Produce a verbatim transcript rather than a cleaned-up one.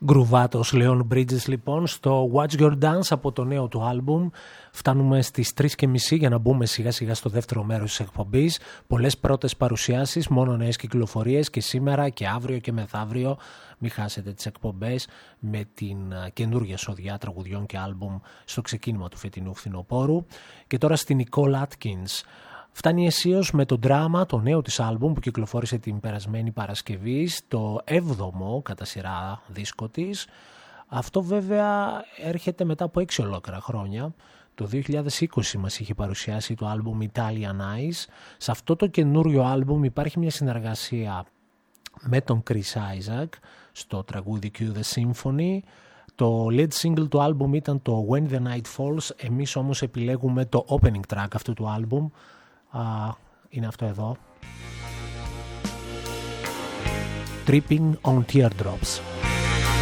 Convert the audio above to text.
Γκρουβάτος Leon Bridges λοιπόν στο Watch Your Dance από το νέο του άλμπουμ. Φτάνουμε στις τρεις και μισή για να μπούμε σιγά σιγά στο δεύτερο μέρος της εκπομπής. Πολλές πρώτες παρουσιάσεις, μόνο νέες κυκλοφορίες και σήμερα και αύριο και μεθαύριο. Μην χάσετε τις εκπομπές με την καινούργια σοδιά τραγουδιών και άλμπουμ στο ξεκίνημα του φετινού φθινοπόρου. Και τώρα στην Nicole Atkins. Φτάνει αισίως με το Drama, το νέο της άλμπουμ που κυκλοφόρησε την περασμένη Παρασκευή, στο έβδομο κατά σειρά δίσκο της. Αυτό βέβαια έρχεται μετά από έξι ολόκληρα χρόνια. Το δύο χιλιάδες είκοσι μας είχε παρουσιάσει το άλμπουμ Italian Eyes. Σε αυτό το καινούριο άλμπουμ υπάρχει μια συνεργασία με τον Chris Isaac στο τραγούδι Cue the Symphony. Το lead single του άλμπουμ ήταν το When the Night Falls. Εμείς όμως επιλέγουμε το opening track αυτού του άλμπουμ. Uh, είναι αυτό εδώ. Tripping on Teardrops.